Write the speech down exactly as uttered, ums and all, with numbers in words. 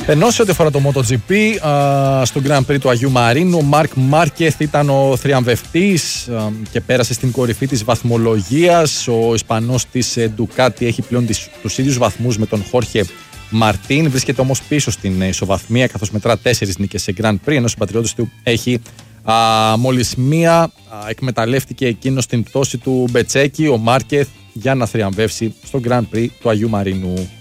Ενώ σε ό,τι αφορά το MotoGP, α, στο Grand Prix του Αγίου Μαρίνου, ο Μάρκ Μάρκεθ ήταν ο θριαμβευτής α, και πέρασε στην κορυφή της βαθμολογίας. Ο Ισπανός της Ντουκάτι έχει πλέον τις, τους ίδιους βαθμούς με τον Χόρχε Μαρτίν. Βρίσκεται όμως πίσω στην ισοβαθμία, καθώς μετρά τέσσερις νίκες σε Grand Prix, ενώ ο συμπατριώτης του έχει α, μόλις μία. Α, εκμεταλλεύτηκε εκείνος την πτώση του Μπετσέκη, ο Μάρκεθ, για να θριαμβεύσει στο Grand Prix του Αγίου Μαρίνου.